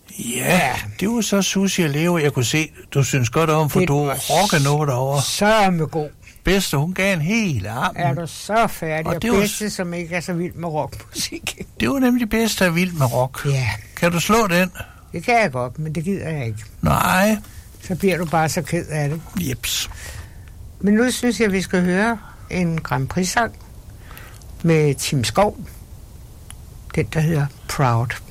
Ja, det var så Susie og Leo, jeg kunne se. Du synes godt om, for du rocker noget derovre. Så med god. Bedste, hun gav en hel arm. Er du så færdig? Og det bedste, var... som ikke er så vild med rockmusik. Det var nemlig bedste, der er vild med rock. Ja. Kan du slå den? Det kan jeg godt, men det gider jeg ikke. Nej. Så bliver du bare så ked af det. Jeps. Men nu synes jeg, vi skal høre en Grand Prix-sang med Tim Skov. Den, der hedder Proud.